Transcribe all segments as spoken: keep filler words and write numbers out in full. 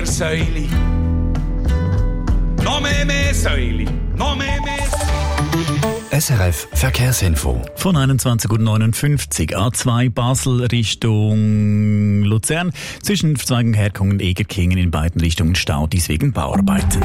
mehr Säule. Noch mehr, mehr Säule. Noch mehr, mehr Säule. S R F Verkehrsinfo. Von einundzwanzig Uhr neunundfünfzig A zwei Basel Richtung Luzern. Zwischen Zweigenherkung und Egerkingen in beiden Richtungen Stau, dies wegen Bauarbeiten.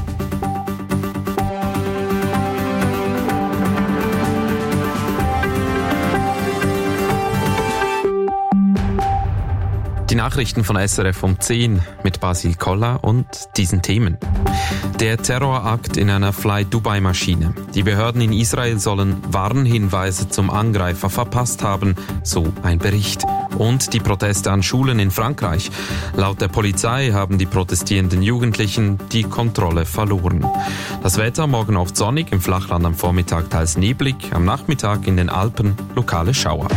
Die Nachrichten von S R F um zehn mit Basil Koller und diesen Themen. Der Terrorakt in einer Fly-Dubai-Maschine. Die Behörden in Israel sollen Warnhinweise zum Angreifer verpasst haben, so ein Bericht. Und die Proteste an Schulen in Frankreich. Laut der Polizei haben die protestierenden Jugendlichen die Kontrolle verloren. Das Wetter morgen oft sonnig, im Flachland am Vormittag teils neblig, am Nachmittag in den Alpen lokale Schauer.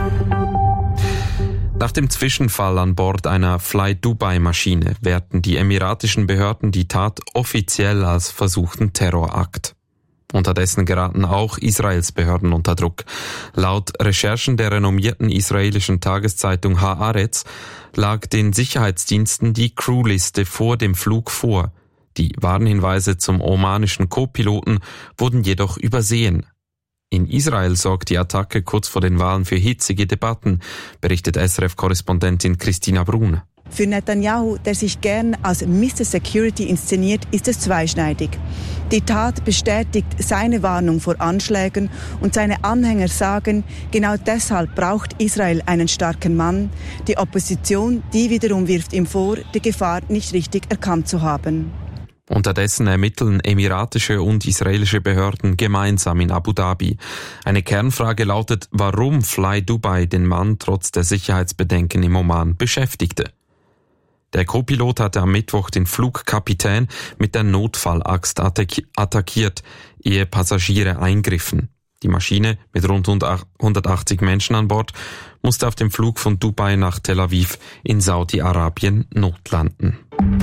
Nach dem Zwischenfall an Bord einer Fly-Dubai-Maschine werten die emiratischen Behörden die Tat offiziell als versuchten Terrorakt. Unterdessen geraten auch Israels Behörden unter Druck. Laut Recherchen der renommierten israelischen Tageszeitung Haaretz lag den Sicherheitsdiensten die Crewliste vor dem Flug vor. Die Warnhinweise zum omanischen Co-Piloten wurden jedoch übersehen. In Israel sorgt die Attacke kurz vor den Wahlen für hitzige Debatten, berichtet S R F-Korrespondentin Christina Brun. Für Netanyahu, der sich gern als Mister Security inszeniert, ist es zweischneidig. Die Tat bestätigt seine Warnung vor Anschlägen und seine Anhänger sagen, genau deshalb braucht Israel einen starken Mann. Die Opposition, die wiederum wirft ihm vor, die Gefahr nicht richtig erkannt zu haben. Unterdessen ermitteln emiratische und israelische Behörden gemeinsam in Abu Dhabi. Eine Kernfrage lautet, warum Fly Dubai den Mann trotz der Sicherheitsbedenken im Oman beschäftigte. Der Co-Pilot hatte am Mittwoch den Flugkapitän mit der Notfallaxt attackiert, ehe Passagiere eingriffen. Die Maschine mit rund hundertachtzig Menschen an Bord musste auf dem Flug von Dubai nach Tel Aviv in Saudi-Arabien notlanden.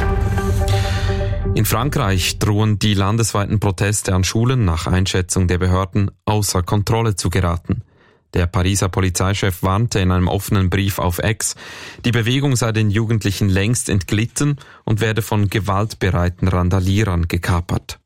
In Frankreich drohen die landesweiten Proteste an Schulen nach Einschätzung der Behörden außer Kontrolle zu geraten. Der Pariser Polizeichef warnte in einem offenen Brief auf X, die Bewegung sei den Jugendlichen längst entglitten und werde von gewaltbereiten Randalierern gekapert.